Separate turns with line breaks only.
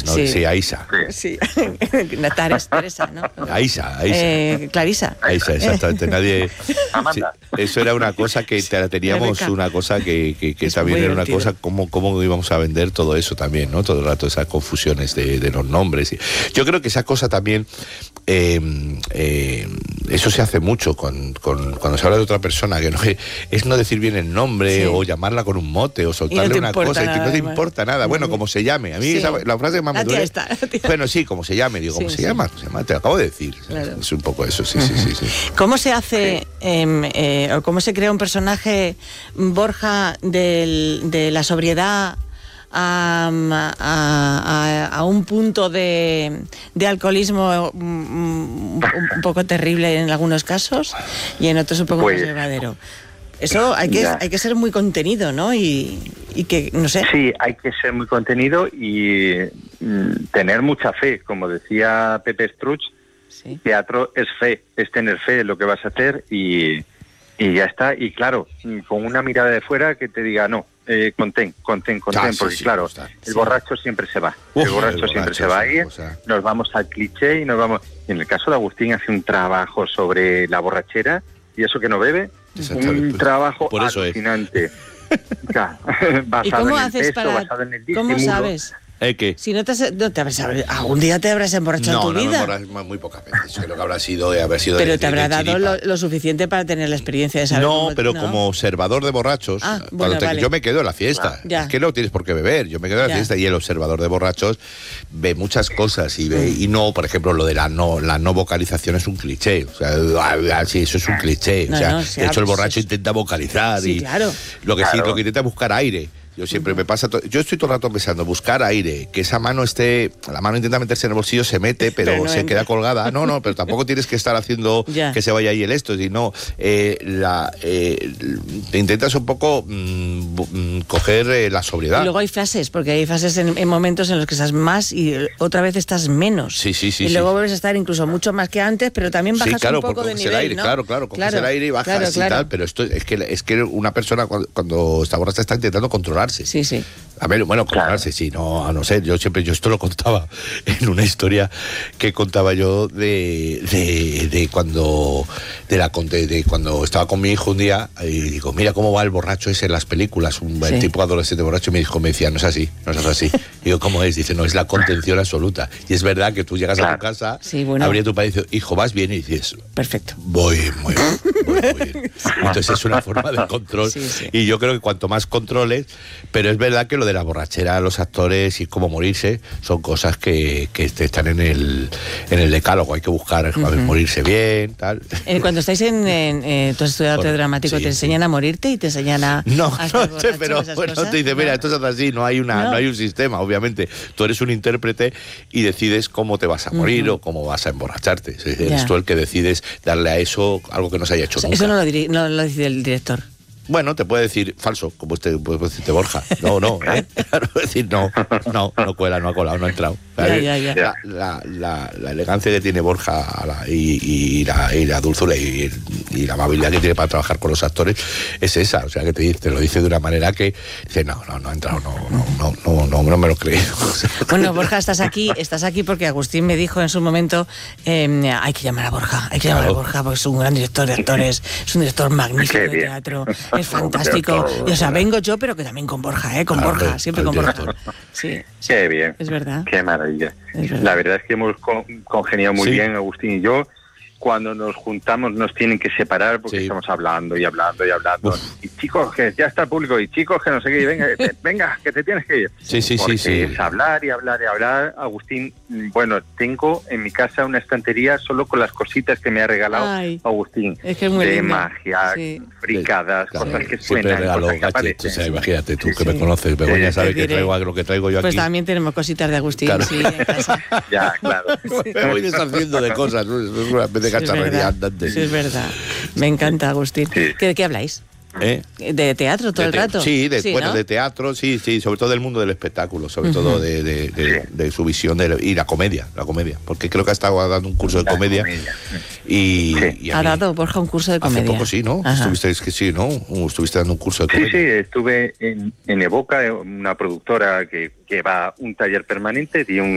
¿no? Sí, Aisa.
Sí. Teresa, ¿no?
Aisa.
Clarisa.
Aisa, exactamente. Nadie...
Amanda.
Sí, eso era una cosa que teníamos, una cosa que también era una cosa, cómo íbamos a vender todo eso también, ¿no? Todo el rato esas confusiones de los nombres. Yo creo que esa cosa también, eso se hace mucho cuando se habla de otra persona, que no es no decir bien el nombre, o llamarla con un mote, o soltarle una cosa, y no te importa nada. Bueno, como se llame. A mí la frase que más me duele... Bueno, sí, como se llame. Digo, ¿cómo se llama? Te lo acabo de decir. Claro. Es un poco eso, sí.
¿Cómo se hace, o cómo se crea un personaje, Borja, de la sobriedad a un punto de alcoholismo un poco terrible en algunos casos y en otros un poco más llevadero? Eso hay que ser muy contenido, ¿no? Y que, no sé...
Sí, hay que ser muy contenido y tener mucha fe. Como decía Pepe Struch, teatro es fe, es tener fe en lo que vas a hacer y ya está. Y claro, con una mirada de fuera que te diga, no, contén, porque claro, el borracho siempre se va. El borracho siempre se va a ir, nos vamos al cliché y nos vamos... Y en el caso de Agustín hace un trabajo sobre la borrachera y eso que no bebe, un trabajo alucinante.
Basado en el texto, basado en el disimulo. ¿Cómo sabes?
¿Qué?
Si no algún día te habrás emborrachado en tu vida.
No, muy pocas veces. Creo que habrá sido
pero te habrá dado lo suficiente para tener la experiencia de saber.
Como observador de borrachos, yo me quedo en la fiesta. Es que no tienes por qué beber. Yo me quedo en la fiesta y el observador de borrachos ve muchas cosas y no, por ejemplo, lo de la no vocalización es un cliché. O sea, sí, eso es un cliché. De hecho, el borracho intenta vocalizar y lo que intenta es buscar aire. Yo siempre me pasa... Yo estoy todo el rato pensando, buscar aire, que esa mano esté... La mano intenta meterse en el bolsillo, se mete, pero no se queda colgada. No, pero tampoco tienes que estar haciendo que se vaya ahí el esto. Sino, intentas un poco coger la sobriedad.
Y luego hay fases, porque hay fases en momentos en los que estás más y otra vez estás menos.
Sí.
Y luego vuelves a estar incluso mucho más que antes, pero también bajas un poco de nivel,
aire,
¿no?
Claro, coges el aire y bajas y tal. Pero esto es que una persona cuando está borracha está intentando controlar.
Sí.
A ver, controlarse, sí, no sé, yo esto lo contaba en una historia que contaba yo de cuando estaba con mi hijo un día y digo, mira cómo va el borracho ese en las películas, el tipo adolescente borracho, y mi hijo me decía, no es así. Digo, ¿cómo es? Dice, no, es la contención absoluta. Y es verdad que tú llegas a tu casa, abres tu padre y dices, hijo, ¿vas bien? Y dices,
perfecto.
Voy muy bien. Entonces es una forma de control. Y yo creo que cuanto más controles, pero es verdad que lo de la borrachera, los actores y cómo morirse, son cosas que están en el decálogo. Hay que buscar morirse bien, tal.
Cuando estáis tú has estudiado arte dramático, ¿te enseñan a morirte y te enseñan a...
No, pero te dice, mira, esto es así, no hay un sistema, obviamente. Tú eres un intérprete y decides cómo te vas a morir o cómo vas a emborracharte. Eres tú el que decides darle a eso algo que no se haya hecho nunca.
Eso no lo decide el director.
Bueno, te puede decir falso, como puede decirte Borja. No, Claro, decir no cuela, no ha colado, no ha entrado.
Ya.
La elegancia que tiene Borja y la dulzura y la amabilidad que tiene para trabajar con los actores es esa. O sea, que te lo dice de una manera que dice, no ha entrado, no me lo creo.
Bueno, Borja, estás aquí porque Agustín me dijo en su momento, hay que llamar a Borja porque es un gran director de actores, es un director magnífico de teatro. Es fantástico. Y, o sea, vengo yo, pero que también con Borja, con Borja, siempre con Borja. Sí.
Qué bien.
Es verdad.
Qué maravilla. La verdad es que hemos congeniado muy bien, Agustín y yo. Cuando nos juntamos nos tienen que separar porque estamos hablando y hablando. Y chicos, que ya está el público, y chicos, que no sé qué, venga, que te tienes que ir.
Sí.
Es hablar y hablar. Agustín, bueno, tengo en mi casa una estantería solo con las cositas que me ha regalado Agustín.
Es que es muy
de
lindo.
Magia, fricadas, cosas que
siempre
suenan, cosas que
aparecen. O sea, imagínate tú que me conoces, Begoña sabe que traigo lo que traigo yo aquí.
Pues también tenemos cositas de Agustín, en casa.
Ya, claro.
Me voy deshaciendo de cosas, ¿no? Es una vez de cacharrería andante.
Sí, es verdad. Me encanta, Agustín.
Sí.
¿De qué habláis? ¿De teatro todo el rato?
Sí,
¿no?
de teatro, sí, sobre todo del mundo del espectáculo, sobre todo de su visión y la comedia, porque creo que ha estado dando un curso de comedia. Y
¿Ha dado, Borja, un curso de comedia?
Hace poco sí, ¿no? Estuviste dando un curso de comedia.
Sí, estuve en Evoca, una productora que va un taller permanente, di un